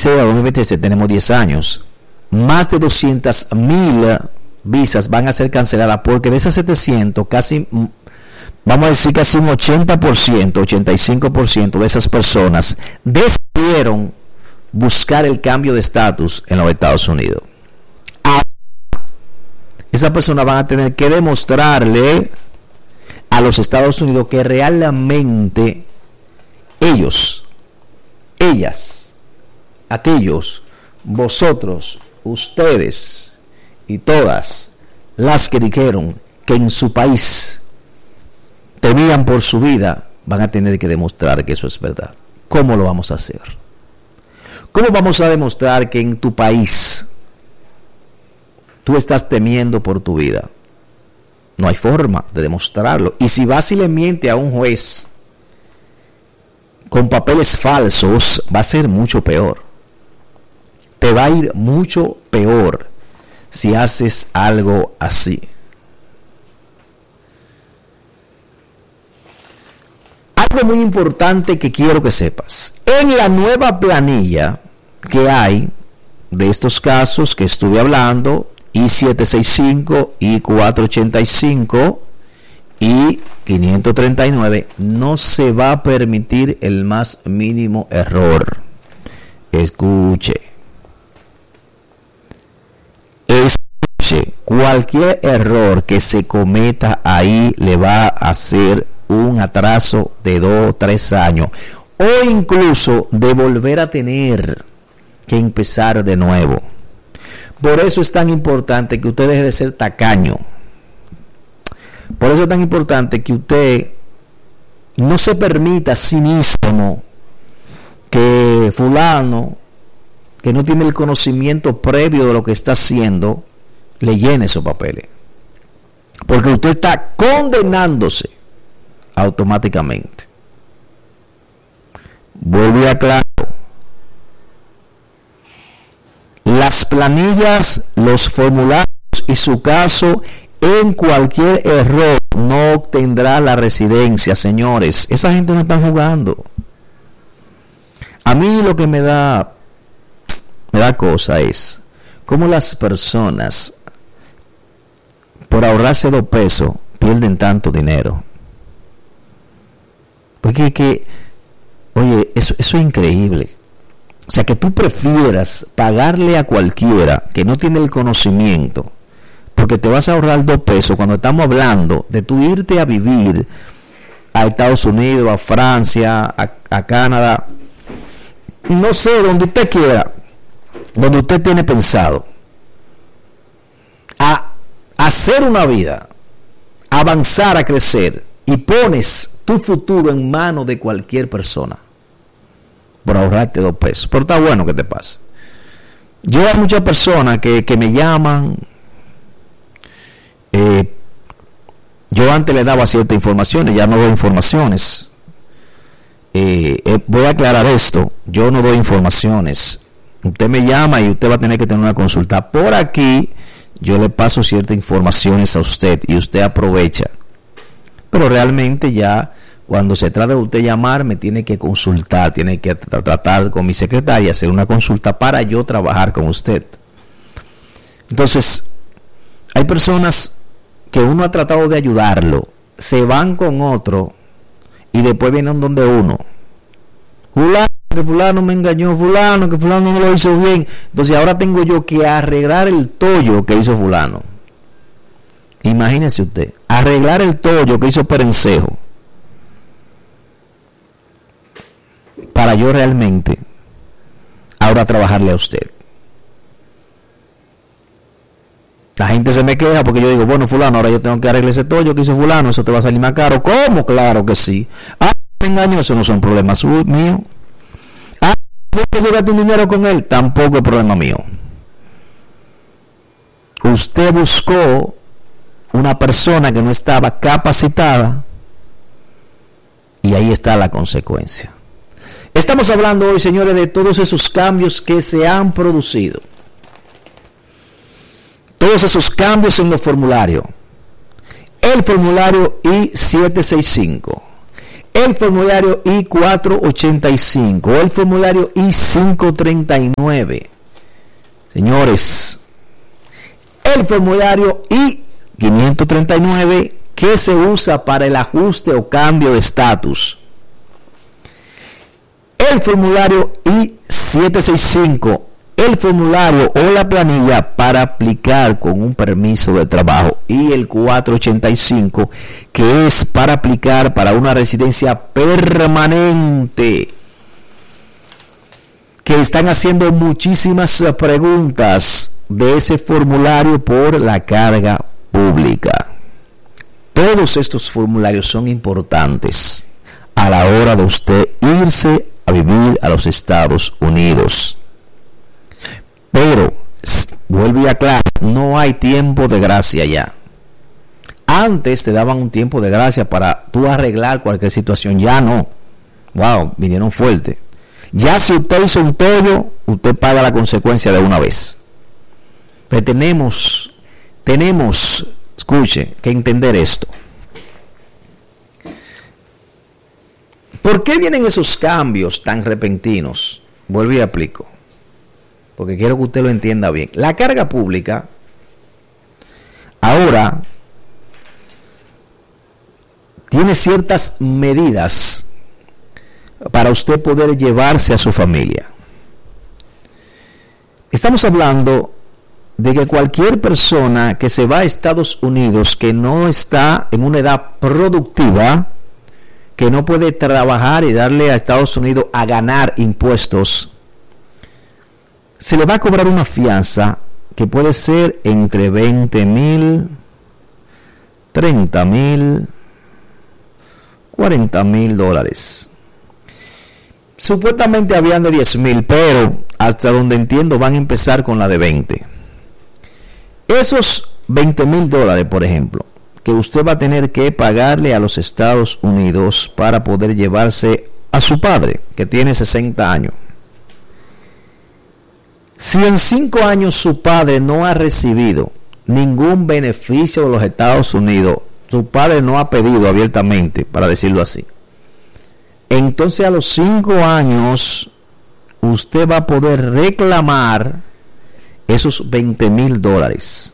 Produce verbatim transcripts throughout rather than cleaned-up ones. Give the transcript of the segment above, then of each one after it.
veintiséis a dos mil veintiséis tenemos diez años. Más de doscientas mil visas van a ser canceladas porque de esas setecientos, casi, vamos a decir casi un ochenta por ciento, ochenta y cinco por ciento de esas personas decidieron buscar el cambio de estatus en los Estados Unidos. Ahora, esas personas van a tener que demostrarle a los Estados Unidos que realmente ellos, ellas, aquellos, vosotros, ustedes y todas las que dijeron que en su país temían por su vida, van a tener que demostrar que eso es verdad. ¿Cómo lo vamos a hacer? ¿Cómo vamos a demostrar que en tu país tú estás temiendo por tu vida? No hay forma de demostrarlo. Y si vas y le miente a un juez con papeles falsos, va a ser mucho peor. Te va a ir mucho peor si haces algo así. Algo muy importante que quiero que sepas. En la nueva planilla que hay de estos casos que estuve hablando, I setecientos sesenta y cinco, I cuatrocientos ochenta y cinco y quinientos treinta y nueve, no se va a permitir el más mínimo error. Escuche. Escuche. Cualquier error que se cometa ahí le va a hacer un atraso de dos o tres años. O incluso de volver a tener que empezar de nuevo. Por eso es tan importante que usted deje de ser tacaño. Por eso es tan importante que usted no se permita a sí mismo que fulano, que no tiene el conocimiento previo de lo que está haciendo, le llene esos papeles. Porque usted está condenándose automáticamente. Vuelvo a aclarar. Las planillas, los formularios y su caso, en cualquier error no obtendrá la residencia, señores. Esa gente no está jugando. A mí lo que me da me da cosa es cómo las personas por ahorrarse dos pesos pierden tanto dinero. Porque que, oye, eso, eso es increíble. O sea, que tú prefieras pagarle a cualquiera que no tiene el conocimiento, porque te vas a ahorrar dos pesos cuando estamos hablando de tú irte a vivir a Estados Unidos, a Francia, a, a Canadá, no sé, donde usted quiera, donde usted tiene pensado, a hacer una vida, a avanzar, a crecer, y pones tu futuro en manos de cualquier persona por ahorrarte dos pesos. Pero está bueno que te pase. Yo hay muchas personas que, que me llaman. Eh, yo antes le daba ciertas informaciones, ya no doy informaciones. Eh, eh, voy a aclarar esto. Yo no doy informaciones. Usted me llama y usted va a tener que tener una consulta. Por aquí yo le paso ciertas informaciones a usted y usted aprovecha. Pero realmente ya cuando se trata de usted llamar, me tiene que consultar, tiene que tra- tratar con mi secretaria, hacer una consulta para yo trabajar con usted. Entonces, hay personas que uno ha tratado de ayudarlo, se van con otro y después vienen donde uno. Fulano, que fulano me engañó, fulano, que fulano no lo hizo bien. Entonces ahora tengo yo que arreglar el tollo que hizo fulano. Imagínese usted, arreglar el tollo que hizo Perencejo, para yo realmente ahora trabajarle a usted. La gente se me queja porque yo digo, bueno, fulano, ahora yo tengo que arreglar ese tollo que hizo fulano, eso te va a salir más caro. ¿Cómo? Claro que sí. Ah, me engañó, eso no son problemas míos. Ah, ¿tú llegaste un dinero con él? Tampoco es problema mío. Usted buscó una persona que no estaba capacitada y ahí está la consecuencia. Estamos hablando hoy, señores, de todos esos cambios que se han producido. Todos esos cambios en los formularios. El formulario I setecientos sesenta y cinco. el formulario I cuatrocientos ochenta y cinco o el formulario I quinientos treinta y nueve. Señores, el formulario I quinientos treinta y nueve que se usa para el ajuste o cambio de estatus. El formulario I setecientos sesenta y cinco, el formulario o la planilla para aplicar con un permiso de trabajo, y el cuatrocientos ochenta y cinco, que es para aplicar para una residencia permanente. Que están haciendo muchísimas preguntas de ese formulario por la carga pública. Todos estos formularios son importantes a la hora de usted irse a vivir a los Estados Unidos. Pero, vuelvo y aclaro, no hay tiempo de gracia ya. Antes te daban un tiempo de gracia para tú arreglar cualquier situación, ya no. Wow, vinieron fuerte. Ya si usted hizo un tollo, usted paga la consecuencia de una vez. Pero tenemos, tenemos, escuche, que entender esto. ¿Por qué vienen esos cambios tan repentinos? Vuelvo y aplico, porque quiero que usted lo entienda bien. La carga pública ahora tiene ciertas medidas para usted poder llevarse a su familia. Estamos hablando de que cualquier persona que se va a Estados Unidos que no está en una edad productiva, que no puede trabajar y darle a Estados Unidos a ganar impuestos, se le va a cobrar una fianza que puede ser entre veinte mil, treinta mil, cuarenta mil dólares. Supuestamente habían de diez mil, pero hasta donde entiendo van a empezar con la de veinte. Esos veinte mil dólares, por ejemplo, que usted va a tener que pagarle a los Estados Unidos para poder llevarse a su padre, que tiene sesenta años. Si en cinco años su padre no ha recibido ningún beneficio de los Estados Unidos, su padre no ha pedido abiertamente, para decirlo así, entonces a los cinco años usted va a poder reclamar esos veinte mil dólares.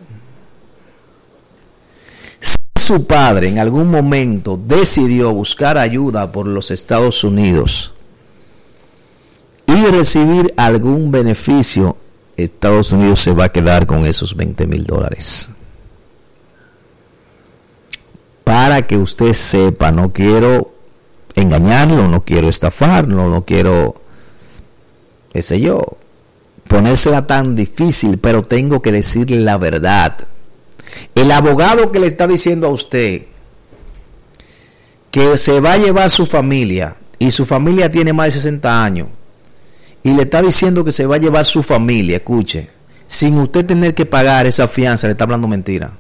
Si su padre en algún momento decidió buscar ayuda por los Estados Unidos y recibir algún beneficio, Estados Unidos se va a quedar con esos veinte mil dólares. Para que usted sepa, no quiero engañarlo, no quiero estafarlo, no quiero, qué sé yo, ponérsela tan difícil, pero tengo que decirle la verdad. El abogado que le está diciendo a usted que se va a llevar su familia y su familia tiene más de sesenta años y le está diciendo que se va a llevar su familia, escuche, sin usted tener que pagar esa fianza, le está hablando mentira.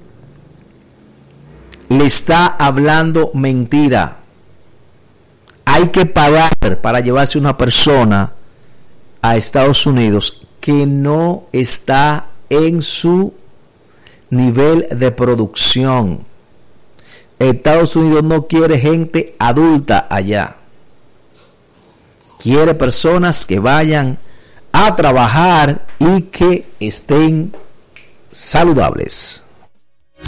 Le está hablando mentira. Hay que pagar para llevarse una persona a Estados Unidos que no está en su nivel de producción. Estados Unidos no quiere gente adulta allá. Quiere personas que vayan a trabajar y que estén saludables.